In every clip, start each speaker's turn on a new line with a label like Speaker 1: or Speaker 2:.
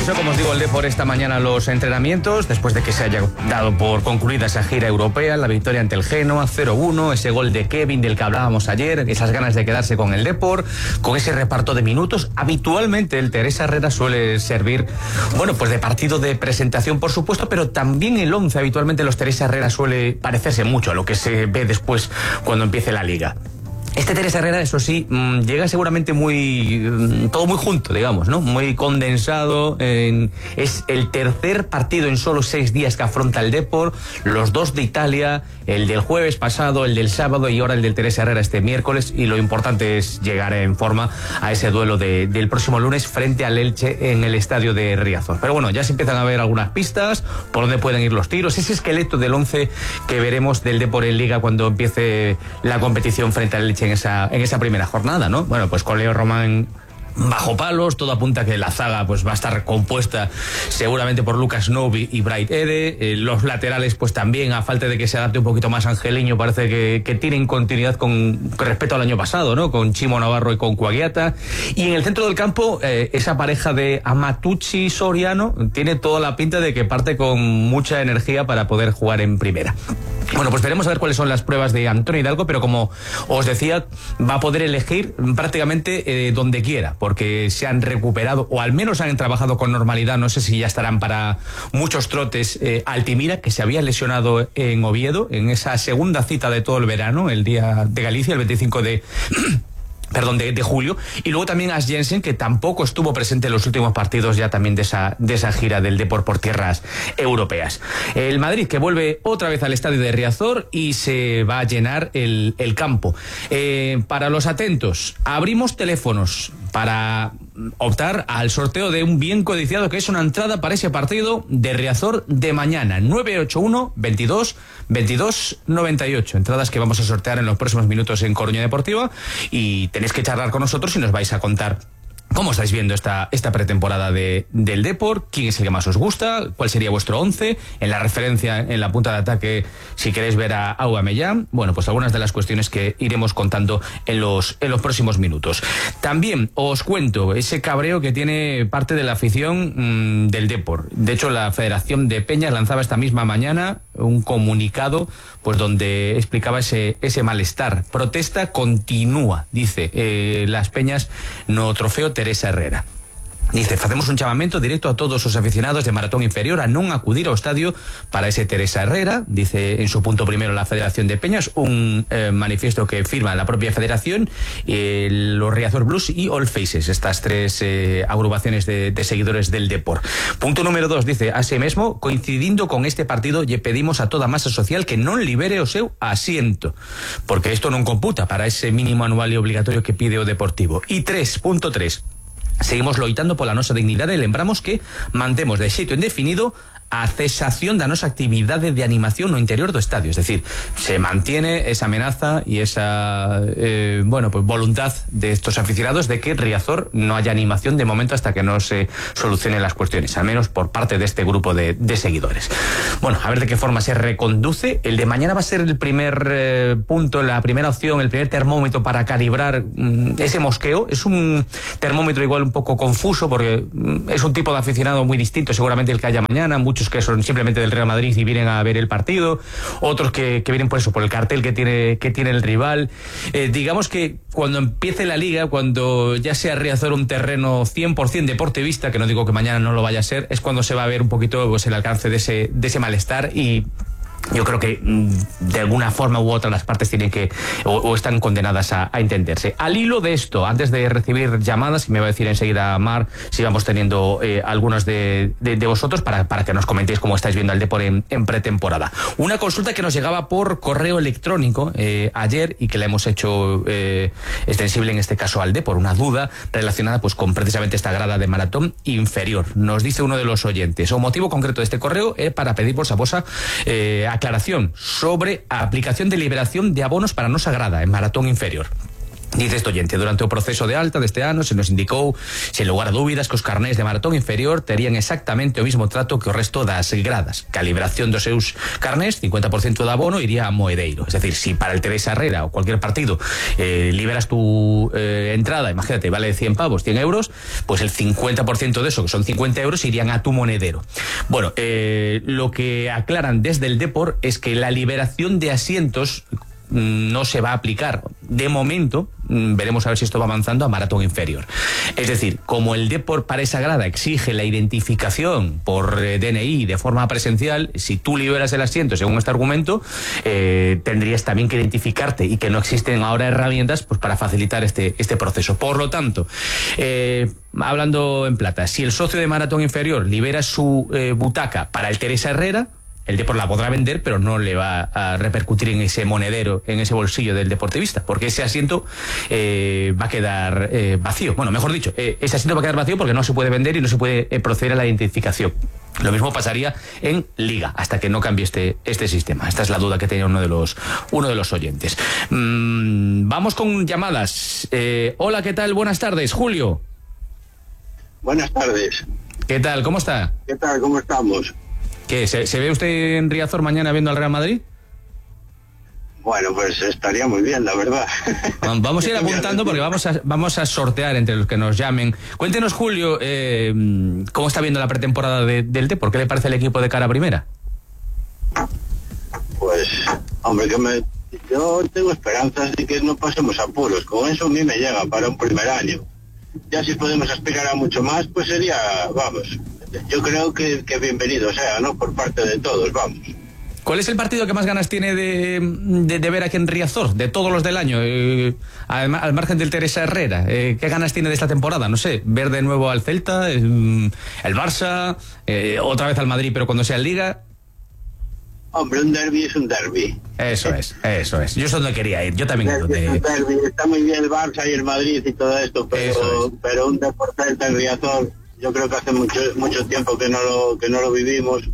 Speaker 1: Comenzó, como os digo, el Depor esta mañana los entrenamientos, después de que se haya dado por concluida esa gira europea, la victoria ante el Genoa, 0-1, ese gol de Kevin del que hablábamos ayer, esas ganas de quedarse con el Depor, con ese reparto de minutos. Habitualmente el Teresa Herrera suele servir, bueno, pues de partido de presentación, por supuesto, pero también el 11 habitualmente los Teresa Herrera suele parecerse mucho a lo que se ve después cuando empiece la Liga. Este Teresa Herrera, eso sí, llega seguramente todo muy junto, digamos, ¿no? Muy condensado. Es el tercer partido en solo 6 días que afronta el Depor, los 2 de Italia, el del jueves pasado, el del sábado y ahora el del Teresa Herrera este miércoles, y lo importante es llegar en forma a ese duelo del próximo lunes frente al Elche en el estadio de Riazor. Pero bueno, ya se empiezan a ver algunas pistas por dónde pueden ir los tiros, ese esqueleto del 11 que veremos del Depor en Liga cuando empiece la competición frente al Elche en esa primera jornada, ¿no? Bueno, pues con Leo Román bajo palos, todo apunta a que la zaga pues va a estar compuesta seguramente por Lucas Novi y Bright Ede. Los laterales pues también, a falta de que se adapte un poquito más Angeliño, parece que tienen continuidad con respecto al año pasado, ¿no? Con Chimo Navarro y con Cuagliata. Y en el centro del campo, esa pareja de Amatucci Soriano tiene toda la pinta de que parte con mucha energía para poder jugar en primera. Bueno, pues veremos a ver cuáles son las pruebas de Antonio Hidalgo, pero como os decía, va a poder elegir prácticamente donde quiera, porque se han recuperado, o al menos han trabajado con normalidad. No sé si ya estarán para muchos trotes Altimira, que se había lesionado en Oviedo, en esa segunda cita de todo el verano, el día de Galicia, el 25 de julio, y luego también Ash Jensen, que tampoco estuvo presente en los últimos partidos ya también de esa gira del Depor por tierras europeas. El Madrid, que vuelve otra vez al estadio de Riazor y se va a llenar el campo. Para los atentos, abrimos teléfonos para optar al sorteo de un bien codiciado, que es una entrada para ese partido de Riazor de mañana, 981 22 22 98, entradas que vamos a sortear en los próximos minutos en Coruña Deportiva, y tenéis que charlar con nosotros y nos vais a contar cómo estáis viendo esta pretemporada del Depor, quién es el que más os gusta, cuál sería vuestro 11, en la referencia, en la punta de ataque, si queréis ver a Aubameyang. Bueno, pues algunas de las cuestiones que iremos contando en los próximos minutos. También os cuento ese cabreo que tiene parte de la afición del Depor. De hecho, la Federación de Peñas lanzaba esta misma mañana un comunicado pues donde explicaba ese malestar. Protesta continúa, dice, las Peñas no trofeo Teresa Herrera. Dice, facemos un chamamento directo a todos os aficionados de Maratón Inferior a non acudir ao estadio para ese Teresa Herrera. Dice en su punto primero la Federación de Peñas, un manifiesto que firma la propia Federación, los Riazor Blues y All Faces, estas 3 agrupaciones de seguidores del Depor. Punto número 2, dice, así mesmo, coincidindo con este partido, lle pedimos a toda masa social que non libere o seu asiento, porque isto non computa para ese mínimo anual e obligatorio que pide o Deportivo. E 3.3, seguimos loitando pola nosa dignidade e lembramos que mantemos de xeito indefinido a cesación da nosa actividade de animación no interior do estadio. Es decir, se mantiene esa amenaza y esa pues voluntad de estos aficionados de que Riazor no haya animación de momento hasta que no se solucionen las cuestiones, al menos por parte de este grupo de seguidores. Bueno, a ver de qué forma se reconduce. El de mañana va a ser el primer punto, la primera opción, el primer termómetro para calibrar ese mosqueo. Es un termómetro igual un poco confuso porque es un tipo de aficionado muy distinto seguramente el que haya mañana. Muchos que son simplemente del Real Madrid y vienen a ver el partido, otros que vienen por eso, por el cartel que tiene el rival. Digamos que cuando empiece la Liga, cuando ya sea Riazor un terreno 100% deportivista, que no digo que mañana no lo vaya a ser, es cuando se va a ver un poquito pues el alcance de ese malestar. Y yo creo que de alguna forma u otra las partes tienen que o están condenadas a entenderse. Al hilo de esto, antes de recibir llamadas, me va a decir enseguida Mar si vamos teniendo algunos de vosotros para que nos comentéis cómo estáis viendo al Depor en pretemporada. Una consulta que nos llegaba por correo electrónico ayer y que la hemos hecho extensible en este caso al Depor, una duda relacionada pues con precisamente esta grada de Maratón Inferior. Nos dice uno de los oyentes, o motivo concreto de este correo es para pedir por sabosa aclaración sobre a aplicación de liberación de abonos para nosa grada en Maratón Inferior. Dice este oyente, durante o proceso de alta deste ano se nos indicou, sen lugar a dúbidas, que os carnés de maratón inferior terían exactamente o mismo trato que o resto das gradas. Que a liberación dos seus carnés, 50% de abono, iría a Moedeiro. Es decir, si para el Teresa Herrera o cualquier partido liberas tu entrada, imagínate, vale 100 pavos, 100 euros, pues el 50% de eso, que son 50 euros, irían a tu monedero. Bueno, lo que aclaran desde el Depor es que la liberación de asientos no se va a aplicar de momento, veremos a ver si esto va avanzando, a maratón inferior. Es decir, como el Depor para esa grada exige la identificación por DNI de forma presencial, si tú liberas el asiento según este argumento, tendrías también que identificarte, y que no existen ahora herramientas pues para facilitar este proceso. Por lo tanto, hablando en plata, si el socio de maratón inferior libera su butaca para el Teresa Herrera, el Depor la podrá vender, pero no le va a repercutir en ese monedero, en ese bolsillo del deportivista, porque ese asiento va a quedar vacío. Bueno, mejor dicho, ese asiento va a quedar vacío porque no se puede vender y no se puede proceder a la identificación. Lo mismo pasaría en Liga, hasta que no cambie este sistema. Esta es la duda que tenía uno de los oyentes. Vamos con llamadas. Hola, ¿qué tal? Buenas tardes, Julio.
Speaker 2: Buenas tardes.
Speaker 1: ¿Qué tal? ¿Cómo está?
Speaker 2: ¿Qué tal? ¿Cómo estamos?
Speaker 1: ¿Qué? ¿Se ve usted en Riazor mañana viendo al Real Madrid?
Speaker 2: Bueno, pues estaría muy bien, la verdad.
Speaker 1: Vamos a ir apuntando porque vamos a sortear entre los que nos llamen. Cuéntenos, Julio, ¿cómo está viendo la pretemporada del Depor? ¿Qué le parece el equipo de cara a primera?
Speaker 2: Pues, hombre, yo tengo esperanzas de que no pasemos apuros. Con eso a mí me llega para un primer año. Ya si podemos aspirar a mucho más, pues sería, vamos, yo creo que bienvenido sea, ¿no? Por parte de todos, vamos.
Speaker 1: ¿Cuál es el partido que más ganas tiene de ver aquí en Riazor, de todos los del año? Al margen del Teresa Herrera, ¿qué ganas tiene de esta temporada? No sé, ver de nuevo al Celta, el Barça, otra vez al Madrid, pero cuando sea en Liga.
Speaker 2: Hombre, un derbi es un derbi.
Speaker 1: Eso es. Yo es donde quería ir, yo también.
Speaker 2: Es un derbi. Está muy bien el Barça y el Madrid y todo esto, pero un Deportes Celta en Riazor, yo creo que hace mucho tiempo que no lo vivimos,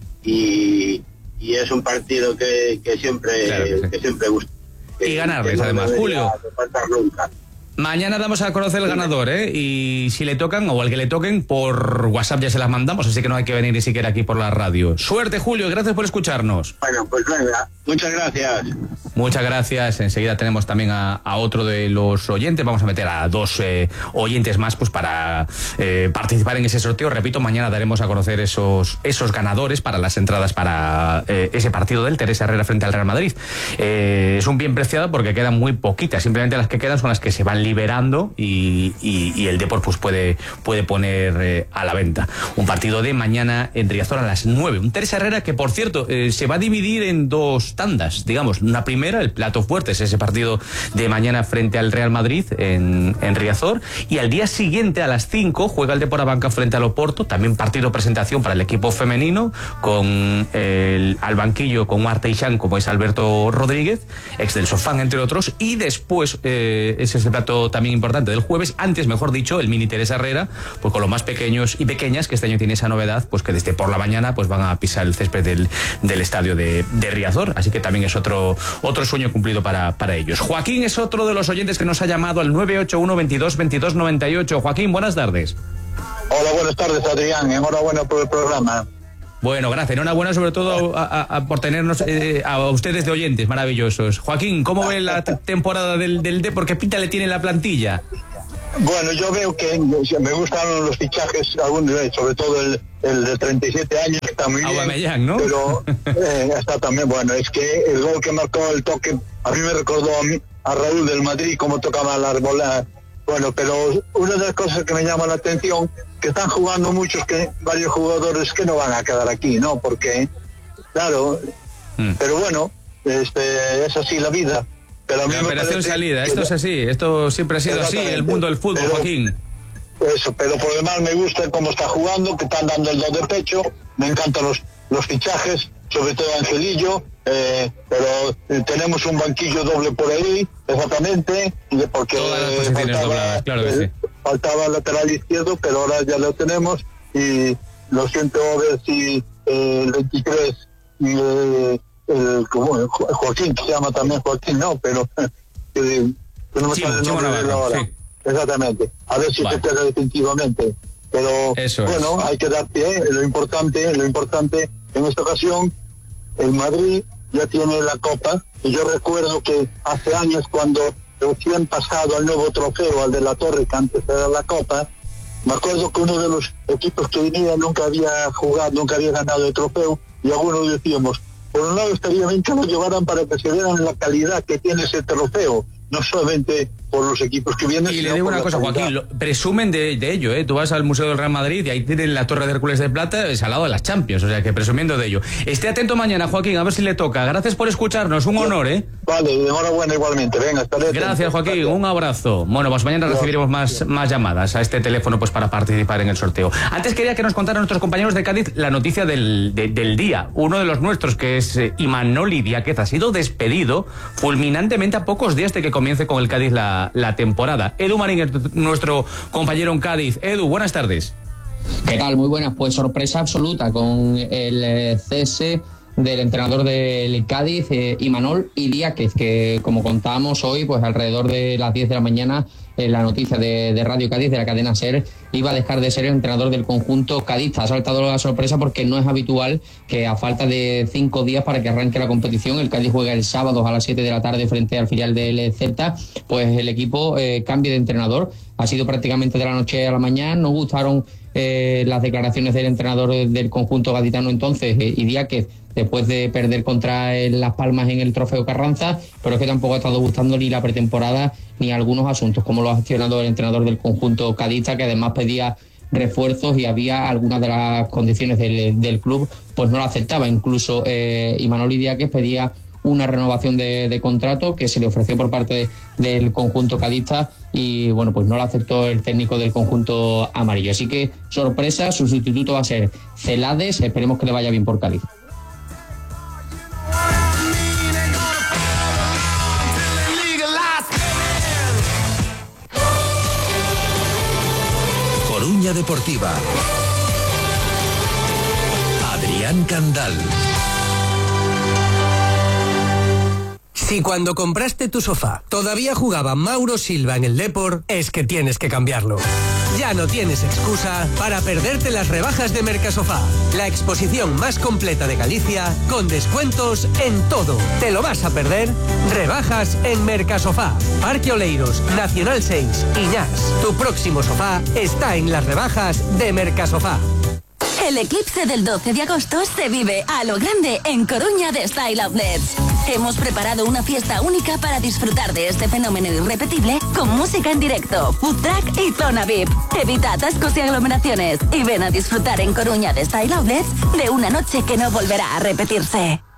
Speaker 2: y es un partido que siempre, claro que sí, que siempre gusta.
Speaker 1: Y ganarles, además, Julio.
Speaker 2: Nunca.
Speaker 1: Mañana damos a conocer el ganador, y si le tocan, o al que le toquen, por WhatsApp ya se las mandamos, así que no hay que venir ni siquiera aquí por la radio. Suerte, Julio, gracias por escucharnos.
Speaker 2: Bueno, pues venga, muchas gracias.
Speaker 1: Muchas gracias. Enseguida tenemos también a otro de los oyentes. Vamos a meter a dos oyentes más pues para participar en ese sorteo. Repito, mañana daremos a conocer esos ganadores para las entradas para ese partido del Teresa Herrera frente al Real Madrid. Es un bien preciado porque quedan muy poquitas. Simplemente las que quedan son las que se van liberando y el Depor pues puede poner a la venta. Un partido de mañana en Riazor a las 9. Un Teresa Herrera que, por cierto, se va a dividir en dos tandas. Digamos, una primera, el plato fuerte es ese partido de mañana frente al Real Madrid en Riazor, y al día siguiente a las 5 juega el Depor Abanca frente al Oporto, también partido presentación para el equipo femenino, con al banquillo con un arteixán como es Alberto Rodríguez, ex del Sofán, entre otros, y después ese es el plato también importante del jueves, antes mejor dicho, el mini Teresa Herrera, pues con los más pequeños y pequeñas, que este año tiene esa novedad, pues que desde por la mañana pues van a pisar el césped del estadio de Riazor, así que también es otro sueño cumplido para ellos. Joaquín es otro de los oyentes que nos ha llamado al 981 22 22 98. Joaquín, buenas tardes.
Speaker 3: Hola, buenas tardes, Adrián. Enhorabuena por el programa.
Speaker 1: Bueno, gracias. Enhorabuena sobre todo por tenernos a ustedes de oyentes maravillosos. Joaquín, ¿cómo ve la temporada del Depor? ¿Qué pinta le tiene la plantilla?
Speaker 3: Bueno, yo veo que me gustan los fichajes, algunos, sobre todo el de 37 años, que está muy bien.
Speaker 1: Aubameyang, ¿no?
Speaker 3: Pero está también, bueno, es que el gol que marcó, el toque, a mí me recordó a Raúl del Madrid, cómo tocaba la arbolada. Bueno, pero una de las cosas que me llama la atención, que están jugando varios jugadores que no van a quedar aquí, ¿no? Porque, claro, pero bueno, es así la vida. Pero a mí
Speaker 1: la operación salida, esto es así, esto siempre ha sido así, el mundo del fútbol, Joaquín.
Speaker 3: Eso, pero por lo demás me gusta cómo está jugando, que están dando el do de pecho, me encantan los fichajes, sobre todo Angelillo, pero tenemos un banquillo doble por ahí, exactamente, porque
Speaker 1: todas las posiciones dobladas, claro que sí.
Speaker 3: Faltaba el lateral izquierdo, pero ahora ya lo tenemos, y lo siento a ver si el 23 y Joaquín, que se llama también Joaquín, no, pero que no me sale el nombre de él ahora. Sí. Exactamente, a ver si se queda definitivamente. Pero bueno, hay que dar pie. Lo importante en esta ocasión, el Madrid ya tiene la Copa, y yo recuerdo que hace años, cuando recién pasado al nuevo trofeo, al de la Torre, que antes era la Copa, me acuerdo que uno de los equipos que venía nunca había jugado, nunca había ganado el trofeo, y algunos decíamos, por un lado estaría bien que lo llevaran para que se vieran la calidad que tiene ese trofeo, no solamente por los equipos que vienen.
Speaker 1: Y le digo una cosa, Joaquín, presumen de ello, ¿eh? Tú vas al Museo del Real Madrid y ahí tienen la Torre de Hércules de Plata, es al lado de las Champions, o sea que presumiendo de ello. Esté atento mañana, Joaquín, a ver si le toca. Gracias por escucharnos, un honor, ¿eh?
Speaker 3: Vale, enhorabuena igualmente, venga, hasta luego.
Speaker 1: Gracias, Joaquín, un abrazo. Bueno, pues mañana recibiremos más llamadas a este teléfono pues para participar en el sorteo. Antes quería que nos contaran nuestros compañeros de Cádiz la noticia del día. Uno de los nuestros, que es Imanol Idiáquez, ha sido despedido fulminantemente a pocos días de que comience con el Cádiz la temporada. Edu Marín es nuestro compañero en Cádiz. Edu, buenas tardes.
Speaker 4: ¿Qué tal? Muy buenas. Pues sorpresa absoluta con el cese del entrenador del Cádiz, Imanol Idiáquez, que como contábamos hoy, pues alrededor de las 10 de la mañana, en la noticia de Radio Cádiz, de la cadena SER, iba a dejar de ser el entrenador del conjunto cadista. Ha saltado la sorpresa porque no es habitual que a falta de 5 días para que arranque la competición, el Cádiz juega el sábado a las 7 de la tarde frente al filial del Celta, pues el equipo cambie de entrenador. Ha sido prácticamente de la noche a la mañana. No gustaron las declaraciones del entrenador del conjunto gaditano entonces, Idiáquez, después de perder contra Las Palmas en el Trofeo Carranza, pero es que tampoco ha estado gustando ni la pretemporada ni algunos asuntos, como lo ha gestionado el entrenador del conjunto cadista, que además pedía refuerzos y había algunas de las condiciones del club, pues no lo aceptaba. Incluso Imanol Idiáquez pedía una renovación de contrato que se le ofreció por parte del conjunto cadista y bueno, pues no lo aceptó el técnico del conjunto amarillo. Así que sorpresa, su sustituto va a ser Celades, esperemos que le vaya bien por Cádiz.
Speaker 5: Coruña Deportiva. Adrián Candal. Si cuando compraste tu sofá todavía jugaba Mauro Silva en el Depor, es que tienes que cambiarlo. Ya no tienes excusa para perderte las rebajas de Mercasofá, la exposición más completa de Galicia, con descuentos en todo. ¿Te lo vas a perder? Rebajas en Mercasofá, Parque Oleiros, Nacional 6, Iñás. Tu próximo sofá está en las rebajas de Mercasofá.
Speaker 6: El eclipse del 12 de agosto se vive a lo grande en Coruña de Style Outlets. Hemos preparado una fiesta única para disfrutar de este fenómeno irrepetible con música en directo, food truck y zona VIP. Evita atascos y aglomeraciones y ven a disfrutar en Coruña de Style Outlets de una noche que no volverá a repetirse.